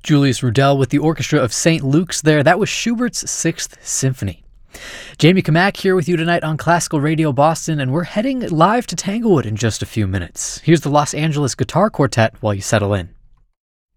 Julius Rudel with the Orchestra of St. Luke's there. That was Schubert's Sixth Symphony. Jamie Kamak here with you tonight on Classical Radio Boston, and we're heading live to Tanglewood in just a few minutes. Here's the Los Angeles Guitar Quartet while you settle in.